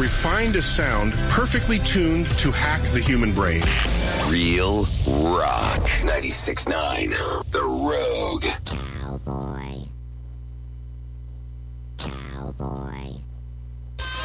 refined a sound perfectly tuned to hack the human brain. Real Rock 96.9 The Rogue. Cowboy.